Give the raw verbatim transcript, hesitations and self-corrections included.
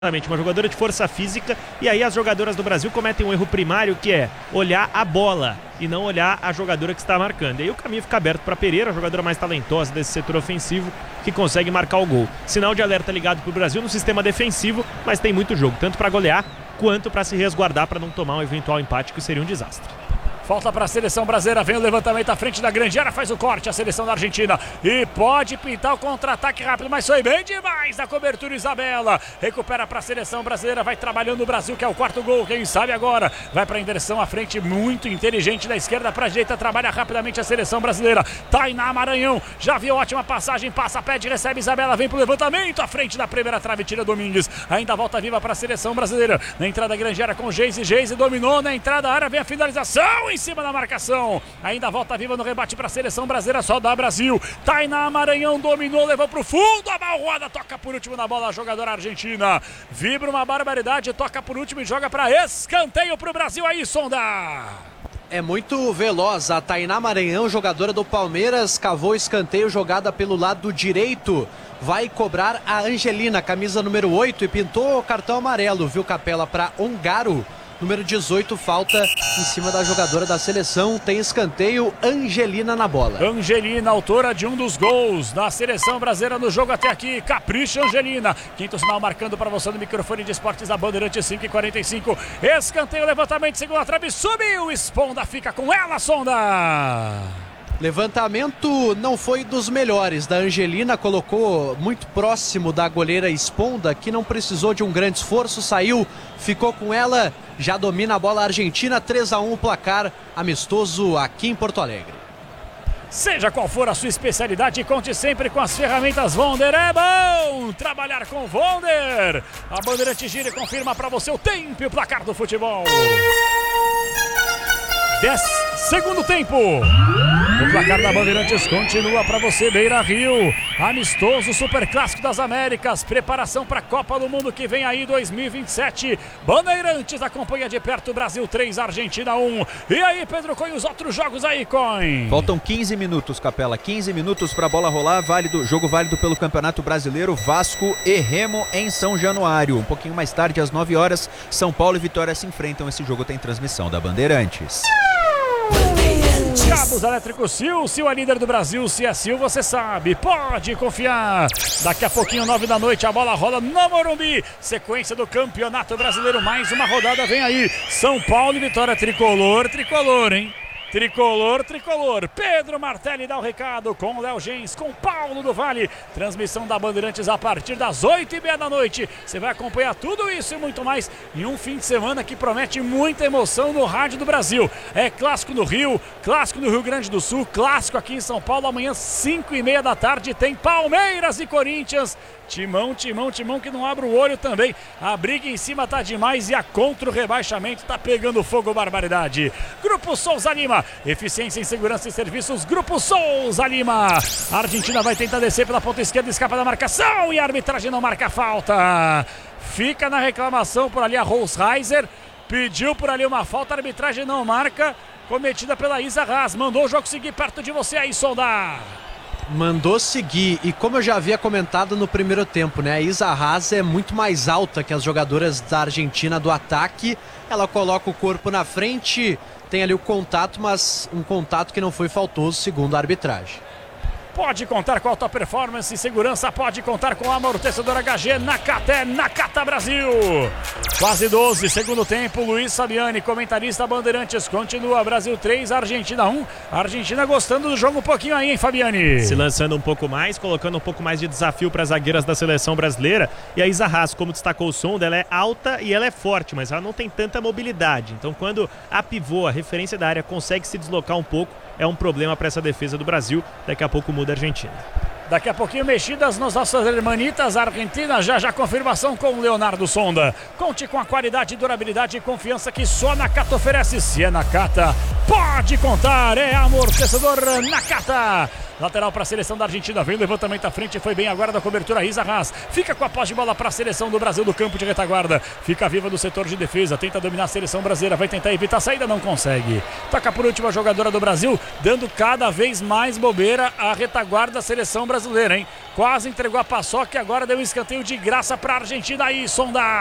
Uma jogadora de força física, e aí as jogadoras do Brasil cometem um erro primário, que é olhar a bola e não olhar a jogadora que está marcando. E aí o caminho fica aberto para Pereira, a jogadora mais talentosa desse setor ofensivo, que consegue marcar o gol. Sinal de alerta ligado para o Brasil no sistema defensivo, mas tem muito jogo, tanto para golear quanto para se resguardar para não tomar um eventual empate, que seria um desastre. Falta para a seleção brasileira, vem o levantamento à frente da grande área, faz o corte a seleção da Argentina e pode pintar o contra-ataque rápido, mas foi bem demais a cobertura. Isabela recupera para a seleção brasileira, vai trabalhando o Brasil, que é o quarto gol, quem sabe agora vai para a inversão à frente, muito inteligente, da esquerda para a direita, trabalha rapidamente a seleção brasileira. Tainá Maranhão já viu ótima passagem, passa, pede, recebe Isabela, vem para o levantamento à frente da primeira trave, tira Domingues, ainda volta viva para a seleção brasileira, na entrada grande área com Geise, Geise dominou, na entrada da área vem a finalização em cima da marcação, ainda volta viva no rebate para a seleção brasileira, só dá Brasil. Tainá Maranhão dominou, levou para o fundo, a balroada toca por último na bola a jogadora argentina, vibra uma barbaridade, toca por último e joga para escanteio para o Brasil. Aí, Sonda. É muito veloz a Tainá Maranhão, jogadora do Palmeiras, cavou escanteio, jogada pelo lado direito, vai cobrar a Angelina, camisa número oito, e pintou o cartão amarelo, viu, Capela, para Ongaro. Número dezoito, falta em cima da jogadora da seleção, tem escanteio, Angelina na bola. Angelina, autora de um dos gols da seleção brasileira no jogo até aqui, capricha Angelina. Quinto sinal marcando para você no microfone de esportes da Bandeirante, cinco e quarenta e cinco. Escanteio, levantamento, segunda trave, subiu, Esponda fica com ela, Sonda. Levantamento não foi dos melhores da Angelina, colocou muito próximo da goleira Esponda, que não precisou de um grande esforço, saiu, ficou com ela, já domina a bola argentina, três a um o placar, amistoso aqui em Porto Alegre. Seja qual for a sua especialidade, conte sempre com as ferramentas Wonder. É bom trabalhar com Wonder. A Bandeirante gira e confirma para você o tempo e o placar do futebol. dez segundo tempo. O placar da Bandeirantes continua para você, Beira Rio. Amistoso Super Clássico das Américas. Preparação para a Copa do Mundo que vem aí dois mil e vinte e sete. Bandeirantes acompanha de perto, Brasil três, Argentina um. E aí, Pedro Coin, os outros jogos aí, Coin? Faltam quinze minutos, Capela. quinze minutos para a bola rolar. Válido, jogo válido pelo Campeonato Brasileiro. Vasco e Remo em São Januário. Um pouquinho mais tarde, às nove horas, São Paulo e Vitória se enfrentam. Esse jogo tem transmissão da Bandeirantes. Cabos Elétricos Sil, Sil é líder do Brasil, se é Sil você sabe, pode confiar. Daqui a pouquinho, nove da noite, a bola rola no Morumbi. Sequência do Campeonato Brasileiro, mais uma rodada vem aí. São Paulo e Vitória, tricolor, tricolor, hein? Tricolor, tricolor. Pedro Martelli dá o recado com Léo Gens, com Paulo do Vale. Transmissão da Bandeirantes a partir das oito e meia da noite. Você vai acompanhar tudo isso e muito mais em um fim de semana que promete muita emoção no rádio do Brasil. É clássico no Rio, clássico no Rio Grande do Sul, clássico aqui em São Paulo. Amanhã, cinco e meia da tarde, tem Palmeiras e Corinthians. Timão, timão, timão que não abre o olho também. A briga em cima tá demais e a contra o rebaixamento tá pegando fogo, barbaridade. Grupo Souza Lima, eficiência em segurança e serviços, Grupo Souza Lima. A Argentina vai tentar descer pela ponta esquerda, escapa da marcação e a arbitragem não marca falta. Fica na reclamação por ali a Rolls-Reiser, pediu por ali uma falta, a arbitragem não marca, cometida pela Isa Haas. Mandou o jogo seguir perto de você aí, Soldar. Mandou seguir, e como eu já havia comentado no primeiro tempo, né? A Isa Haas é muito mais alta que as jogadoras da Argentina do ataque. Ela coloca o corpo na frente, tem ali o contato, mas um contato que não foi faltoso, segundo a arbitragem. Pode contar com alta performance e segurança, pode contar com amortecedor H G, Nakata é Nakata Brasil. Quase doze, segundo tempo, Luiz Fabiani, comentarista Bandeirantes, continua, Brasil três, Argentina um. Argentina gostando do jogo um pouquinho aí, hein, Fabiani? Se lançando um pouco mais, colocando um pouco mais de desafio para as zagueiras da seleção brasileira. E a Isa Haas, como destacou o som, ela é alta e ela é forte, mas ela não tem tanta mobilidade. Então quando a pivô, a referência da área, consegue se deslocar um pouco, é um problema para essa defesa do Brasil. Daqui a pouco muda a Argentina. Daqui a pouquinho mexidas nas nossas hermanitas Argentina, já já confirmação com o Leonardo Sonda. Conte com a qualidade, durabilidade e confiança que só a Nakata oferece. Se é Nakata, pode contar, é amortecedor Nakata. Lateral para a seleção da Argentina. Vem o levantamento à frente. Foi bem agora da cobertura. Isa Haas fica com a posse de bola para a seleção do Brasil do campo de retaguarda. Fica viva do setor de defesa. Tenta dominar a seleção brasileira. Vai tentar evitar a saída. Não consegue. Toca por última jogadora do Brasil. Dando cada vez mais bobeira à retaguarda da seleção brasileira, hein? Quase entregou a paçoca e agora deu um escanteio de graça para a Argentina aí, Sonda.